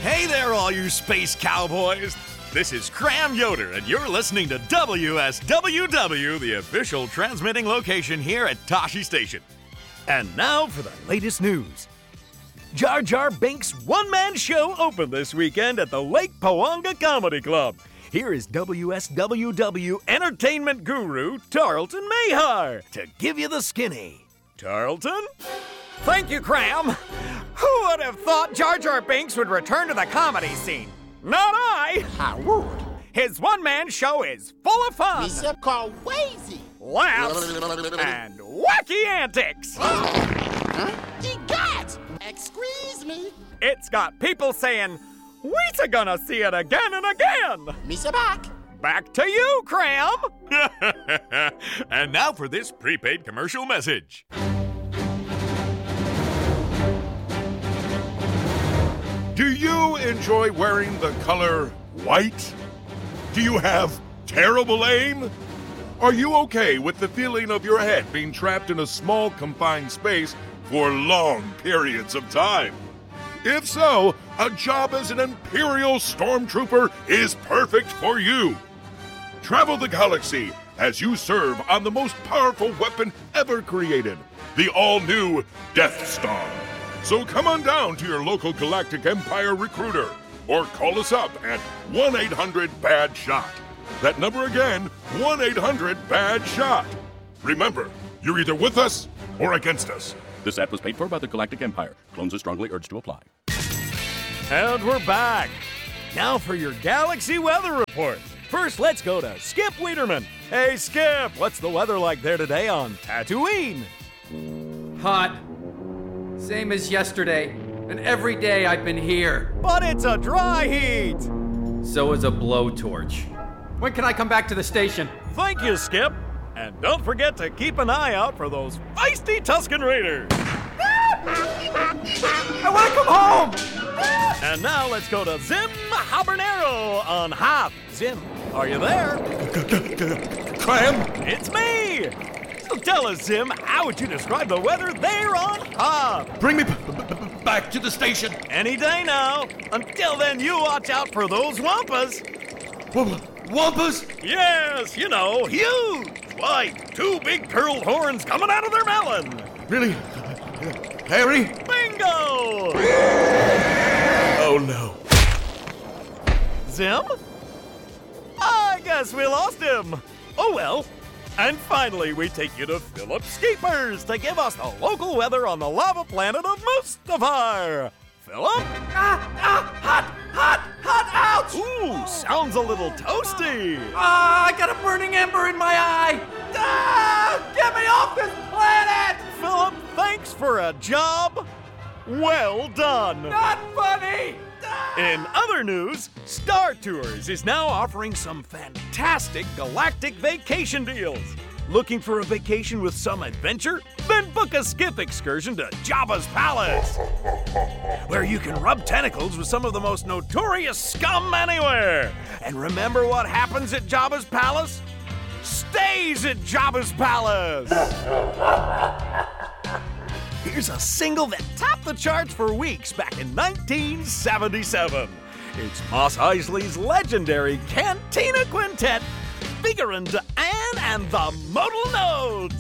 Hey there, all you space cowboys. This is Cram Yoder, and you're listening to WSWW, the official transmitting location here at Tosche Station. And now for the latest news. Jar Jar Binks' one-man show opened this weekend at the Lake Powonga Comedy Club. Here is WSWW entertainment guru Tarleton Mahar to give you the skinny. Tarleton? Thank you, Cram. Who would have thought Jar Jar Binks would return to the comedy scene? Not I. How rude. His one-man show is full of fun, Except called Wazy. laughs, and wacky antics. He got! Excuse me. It's got people saying, "We're gonna see it again and again." Misa back. Back to you, Cram. And now for this prepaid commercial message. Do you enjoy wearing the color white? Do you have terrible aim? Are you okay with the feeling of your head being trapped in a small confined space for long periods of time? If so, a job as an Imperial Stormtrooper is perfect for you. Travel the galaxy as you serve on the most powerful weapon ever created, the all-new Death Star. So come on down to your local Galactic Empire recruiter or call us up at 1-800-BAD-SHOT. That number again, 1-800-BAD-SHOT. Remember, you're either with us or against us. This ad was paid for by the Galactic Empire. Clones are strongly urged to apply. And we're back. Now for your Galaxy Weather Report. First, let's go to Skip Wiederman. Hey, Skip, what's the weather like there today on Tatooine? Hot. Same as yesterday. And every day I've been here. But it's a dry heat. So is a blowtorch. When can I come back to the station? Thank you, Skip. And don't forget to keep an eye out for those feisty Tusken Raiders. I want to come home! And now let's go to Zim Habanero on Hoth. Zim, are you there? Clam? It's me! So tell us, Zim, how would you describe the weather there on Hoth? Bring me back to the station. Any day now. Until then, you watch out for those wampas. Wampas? Yes, you know, huge, like two big curled horns coming out of their melon. Really? Harry? Bingo! Oh no. Zim? I guess we lost him. Oh well. And finally, we take you to Philip Skeepers to give us the local weather on the lava planet of Mustafar. Philip? Hot, ouch! Ooh, sounds a little toasty. I got a burning ember in my eye! Get me off this planet! Philip, thanks for a job well done. Not funny! In other news, Star Tours is now offering some fantastic galactic vacation deals. Looking for a vacation with some adventure? Then book a skiff excursion to Jabba's Palace, where you can rub tentacles with some of the most notorious scum anywhere. And remember what happens at Jabba's Palace? Stays at Jabba's Palace. Here's a single that topped the charts for weeks back in 1977. It's Mos Eisley's legendary Cantina Quintet, figuring to Anne and the Modal Notes.